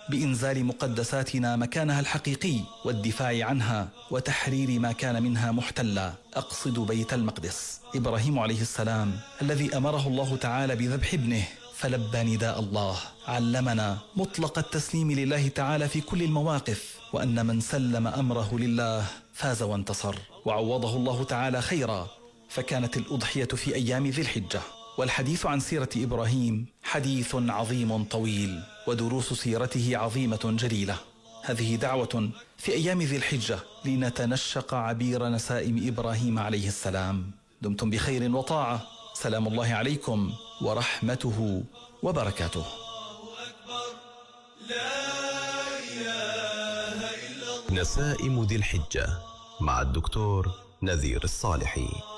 بإنزال مقدساتنا مكانها الحقيقي والدفاع عنها وتحرير ما كان منها محتلا، أقصد بيت المقدس. إبراهيم عليه السلام الذي أمره الله تعالى بذبح ابنه فلبى نداء الله، علمنا مطلق التسليم لله تعالى في كل المواقف، وأن من سلم أمره لله فاز وانتصر وعوضه الله تعالى خيرا. فكانت الأضحية في أيام ذي الحجة. والحديث عن سيرة إبراهيم حديث عظيم طويل، ودروس سيرته عظيمة جليلة. هذه دعوة في أيام ذي الحجة لنتنشق عبير نسائم إبراهيم عليه السلام. دمتم بخير وطاعة. سلام الله عليكم ورحمته وبركاته. نسائم ذي الحجة مع الدكتور نذير الصالحي.